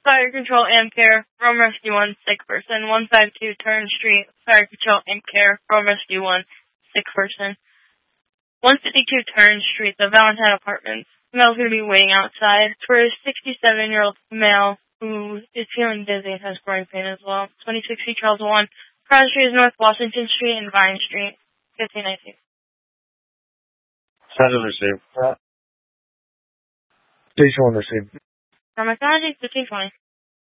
Fire Control and Care, Rome Rescue 1, sick person. 152 Turn Street, Fire Control and Care, Rome Rescue 1, sick person. 152 Turn Street, the Valentine Apartments. Male's going to be waiting outside for a 67-year-old male who is feeling dizzy and has growing pain as well. 2060 Charles 1, Crown Street is North Washington Street and Vine Street, 1519. Send and receive. Station 1 received. Pharmacology, 1520.